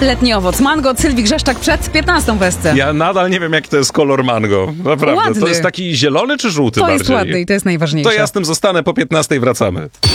Letni owoc. Mango od Sylwii Grzeszczak przed 15 w SC. Ja nadal nie wiem, jaki to jest kolor mango. Naprawdę. Ładny. To jest taki zielony czy żółty To bardziej? jest ładny i to jest najważniejsze. To ja z tym zostanę, po 15 wracamy.